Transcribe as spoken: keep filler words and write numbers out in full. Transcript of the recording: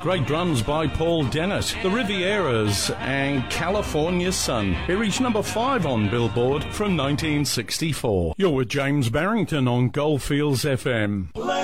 Great drums by Paul Dennett, the Rivieras, and California Sun. It reached number five on Billboard from nineteen sixty-four. You're with James Barrington on Goldfields F M.